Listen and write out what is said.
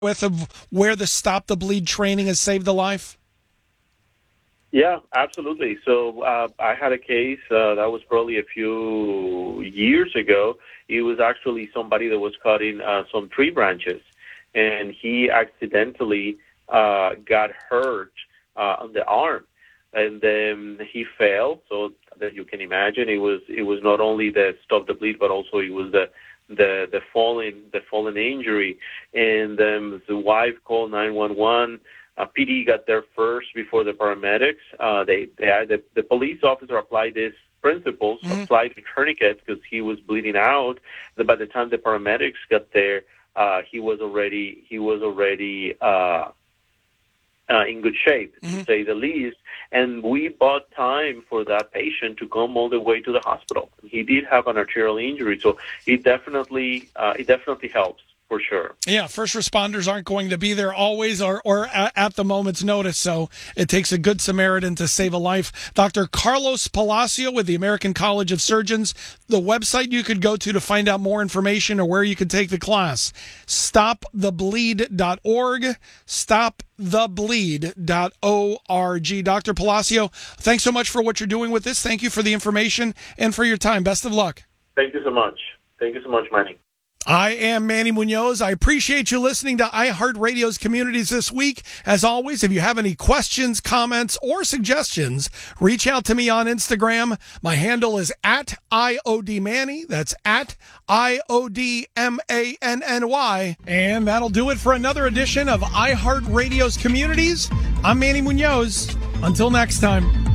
with of where the Stop the Bleed training has saved a life? Yeah, absolutely. So I had a case that was probably a few years ago. It was actually somebody that was cutting some tree branches, and he accidentally got hurt on the arm, and then he fell. So that you can imagine, it was not only the Stop the Bleed, but also it was the fallen injury, and the wife called 911. PD got there first before the paramedics. The police officer applied these principles, applied the tourniquet because he was bleeding out. By the time the paramedics got there, he was already in good shape, to say the least. And we bought time for that patient to come all the way to the hospital. He did have an arterial injury, so it definitely helps. For sure. Yeah, first responders aren't going to be there always or at the moment's notice, so it takes a good Samaritan to save a life. Dr. Carlos Palacio with the American College of Surgeons, the website you could go to find out more information or where you can take the class, stopthebleed.org, stopthebleed.org. Dr. Palacio, thanks so much for what you're doing with this. Thank you for the information and for your time. Best of luck. Thank you so much. Thank you so much, Manny. I am Manny Munoz. I appreciate you listening to iHeartRadio's Communities this week. As always, if you have any questions, comments, or suggestions, reach out to me on Instagram. My handle is @IODManny. That's @IODMANNY. And that'll do it for another edition of iHeartRadio's Communities. I'm Manny Munoz. Until next time.